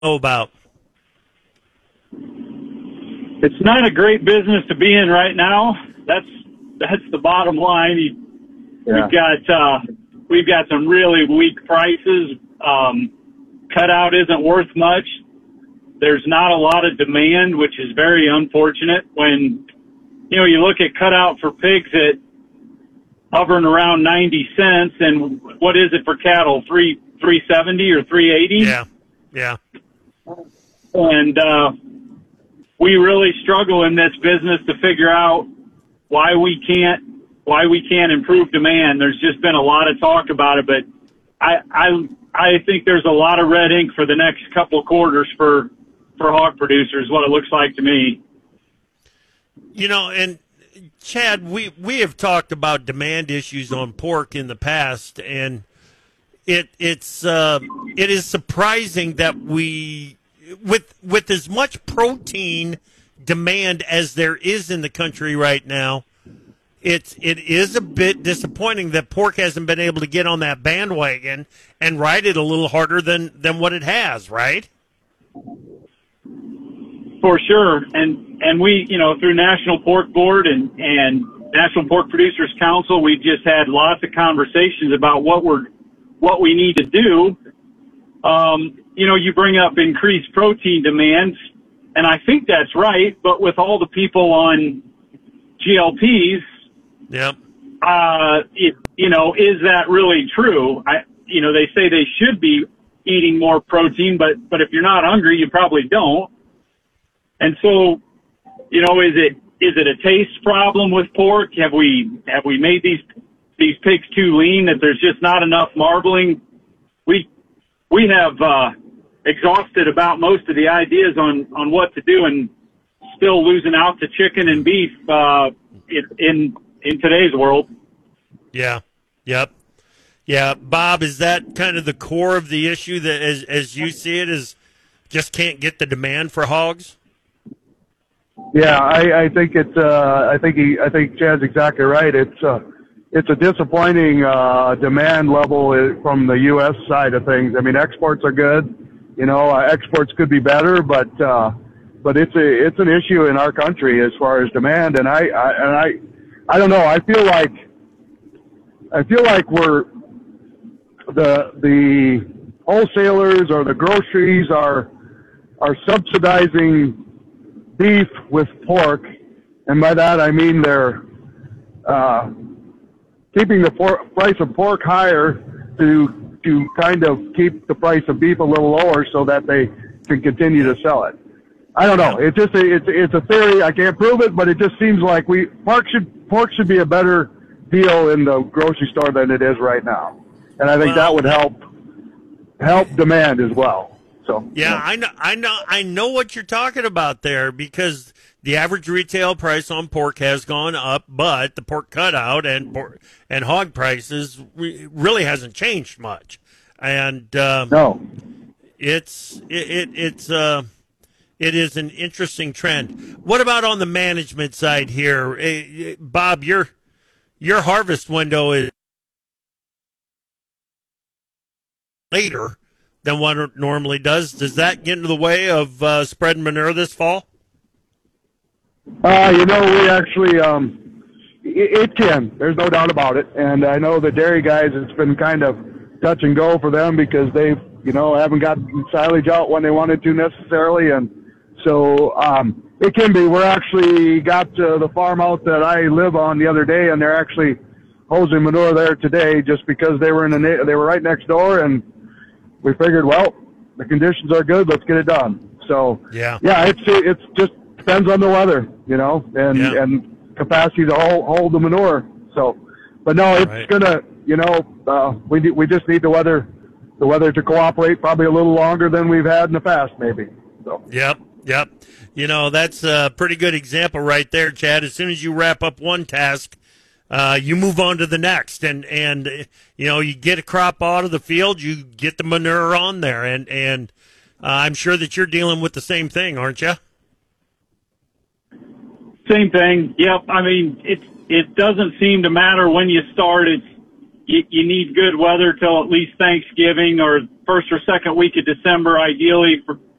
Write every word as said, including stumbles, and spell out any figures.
know about? It's not a great business to be in right now. That's that's the bottom line. You, Yeah. We've got uh, we've got some really weak prices. Um, cutout isn't worth much. There's not a lot of demand, which is very unfortunate. When you know you look at cutout for pigs at hovering around ninety cents, and what is it for cattle? Three three seventy or three eighty? Yeah, yeah. And uh, we really struggle in this business to figure out why we can't why we can't improve demand. There's just been a lot of talk about it, but I I I think there's a lot of red ink for the next couple of quarters for for hog producers. What it looks like to me. You know, and Chad, we we have talked about demand issues on pork in the past, and it it's uh, it is surprising that we with with as much protein demand as there is in the country right now, it's it is a bit disappointing that pork hasn't been able to get on that bandwagon and ride it a little harder than than what it has, right? For sure, and and we, you know, through National Pork Board and and National Pork Producers Council, we just had lots of conversations about what we're what we need to do. Um, you know, you bring up increased protein demands, and I think that's right. But with all the people on G L Ps, yep. Uh, it, you know, is that really true? I, you know, they say they should be eating more protein, but but if you're not hungry, you probably don't. And so, you know, is it is it a taste problem with pork? Have we have we made these these pigs too lean that there's just not enough marbling? We we have uh, exhausted about most of the ideas on on what to do, and still losing out to chicken and beef uh, in, in in today's world. Yeah. Yep. Yeah, Bob, is that kind of the core of the issue that, as as you see it, is just can't get the demand for hogs? Yeah, I, I think it's. Uh, I think he. I think Chad's exactly right. It's. Uh, it's a disappointing uh, demand level from the U S side of things. I mean, exports are good. You know, uh, exports could be better, but uh, but it's a it's an issue in our country as far as demand. And I, I and I I don't know. I feel like I feel like we're the the wholesalers or the groceries are are subsidizing beef with pork, and by that I mean they're uh, keeping the por- price of pork higher to to kind of keep the price of beef a little lower so that they can continue to sell it. I don't know. It's just a, it's it's a theory. I can't prove it, but it just seems like we pork should pork should be a better deal in the grocery store than it is right now, and I think well, that would help help demand as well. So, yeah, yeah, I know, I know, I know what you're talking about there, because the average retail price on pork has gone up, but the pork cutout and pork, and hog prices re- really hasn't changed much, and um, no, it's it, it it's uh it is an interesting trend. What about on the management side here, uh, Bob? Your your harvest window is later than what it normally does. Does that get into the way of uh, spreading manure this fall? Uh, you know, we actually, um, it, it can. There's no doubt about it. And I know the dairy guys, it's been kind of touch and go for them because they, you know, haven't gotten silage out when they wanted to necessarily. And so um, it can be. We're actually got uh, the farm out that I live on the other day, and they're actually hosing manure there today just because they were in the na- they were right next door, and we figured, well, the conditions are good. Let's get it done. So, yeah, yeah, it's it's just depends on the weather, you know, and yeah. and capacity to hold, hold the manure. So, but no, it's right. gonna, you know, uh, we we just need the weather, the weather to cooperate probably a little longer than we've had in the past, maybe. So. Yep, yep. You know, that's a pretty good example right there, Chad. As soon as you wrap up one task, Uh, you move on to the next, and, and you know, you get a crop out of the field, you get the manure on there, and, and uh, I'm sure that you're dealing with the same thing, aren't you? Same thing. Yep. I mean, it it doesn't seem to matter when you start. It's you, you need good weather till at least Thanksgiving or first or second week of December, ideally, for